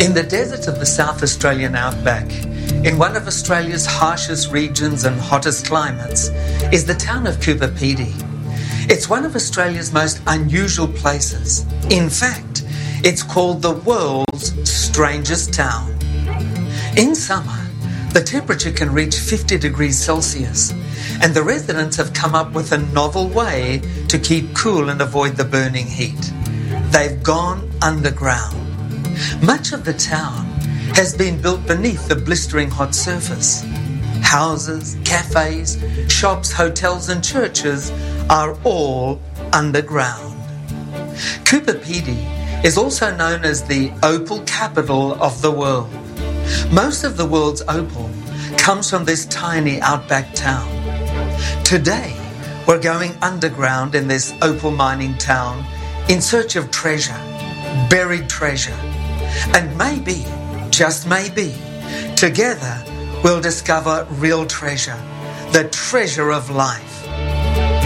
In the desert of the South Australian outback, in one of Australia's harshest regions and hottest climates, is the town of Coober Pedy. It's one of Australia's most unusual places. In fact, it's called the world's strangest town. In summer, the temperature can reach 50 degrees Celsius, and the residents have come up with a novel way to keep cool and avoid the burning heat. They've gone underground. Much of the town has been built beneath the blistering hot surface. Houses, cafes, shops, hotels and churches are all underground. Coober Pedy is also known as the opal capital of the world. Most of the world's opal comes from this tiny outback town. Today, we're going underground in this opal mining town in search of treasure, buried treasure. And maybe, just maybe, together we'll discover real treasure, the treasure of life.